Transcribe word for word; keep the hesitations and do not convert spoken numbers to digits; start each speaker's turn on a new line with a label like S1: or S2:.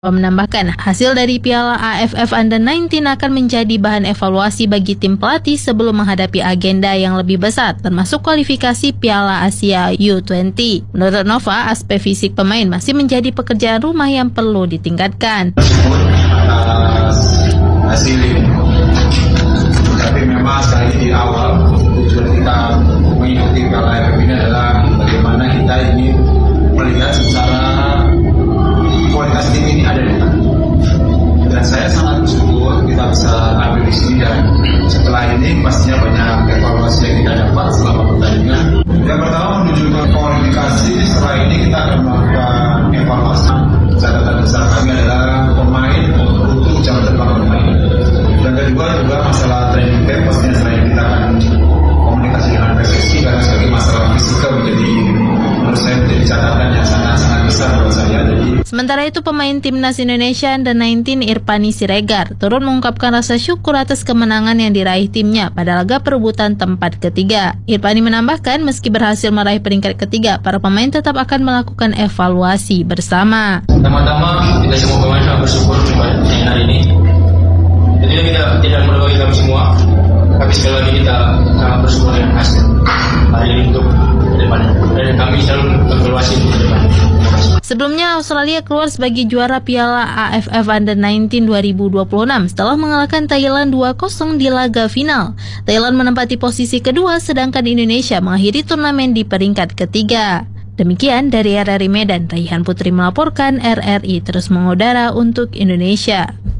S1: Menambahkan, hasil dari Piala A F F Under sembilan belas akan menjadi bahan evaluasi bagi tim pelatih sebelum menghadapi agenda yang lebih besar, termasuk kualifikasi Piala Asia U dua puluh. Menurut Nova, aspek fisik pemain masih menjadi pekerjaan rumah yang perlu ditingkatkan.
S2: Atas hasil ini, tapi memang sekali di awal tujuan kita mengikuti Piala A F F ini adalah bagaimana kita ingin melihat secara kualitas tim ini ada di mana. Dan saya sangat bersyukur kita bisa ambil di sini, dan setelah ini pastinya banyak evaluasi yang kita dapat selama pertandingan. Yang pertama menuju ke kualifikasi, setelah ini kita akan melakukan evaluasi. Catatan besar kami adalah pemain untuk jam terbang pemain. Dan kedua juga masalah training camp, pastinya selain kita akan komunikasi dengan P S S I karena sebagai masalah fisikal menjadi menurut saya menjadi catatan yang sangat-sangat besar buat saya. Jadi
S1: sementara itu, pemain timnas Indonesia Under sembilan belas Irpani Siregar turut mengungkapkan rasa syukur atas kemenangan yang diraih timnya pada laga perebutan tempat ketiga. Irpani menambahkan, meski berhasil meraih peringkat ketiga, para pemain tetap akan melakukan evaluasi bersama.
S3: Pertama-tama kita semua pemain sangat bersyukur pada hari ini. Jadi kita tidak melukai kami semua, tapi sekali lagi kita sangat bersyukur dengan hasil hari ini untuk ke depan. Dan kami selalu evaluasi untuk ke depan.
S1: Sebelumnya, Australia keluar sebagai juara Piala A F F Under sembilan belas dua ribu dua puluh enam setelah mengalahkan Thailand dua kosong di laga final. Thailand menempati posisi kedua, sedangkan Indonesia mengakhiri turnamen di peringkat ketiga. Demikian dari R R I Medan, Raihan Putri melaporkan. R R I terus mengudara untuk Indonesia.